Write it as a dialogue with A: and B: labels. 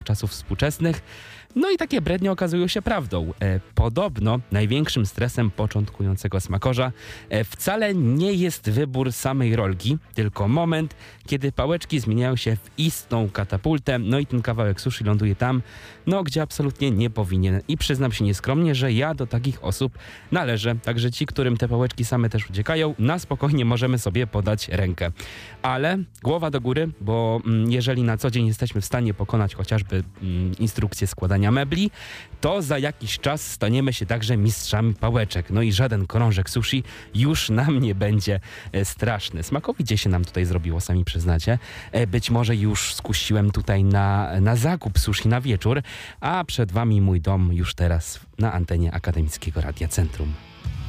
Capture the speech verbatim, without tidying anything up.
A: czasów współczesnych. No i takie brednie okazują się prawdą. E, podobno największym stresem początkującego smakorza e, wcale nie jest wybór samej rolki, tylko moment, kiedy pałeczki zmieniają się w istną katapultę, no i ten kawałek sushi ląduje tam, no gdzie absolutnie nie powinien. I przyznam się nieskromnie, że ja do takich osób należę. Także ci, którym te pałeczki same też uciekają, na spokojnie możemy sobie podać rękę. Ale głowa do góry, bo mm, jeżeli na co dzień jesteśmy w stanie pokonać chociażby mm, instrukcję składania mebli, to za jakiś czas staniemy się także mistrzami pałeczek. No i żaden krążek sushi już nam nie będzie e, straszny. Smakowicie się nam tutaj zrobiło, sami przyznacie. E, być może już skusiłem tutaj na, na zakup sushi na wieczór, a przed wami mój dom już teraz na antenie Akademickiego Radia Centrum.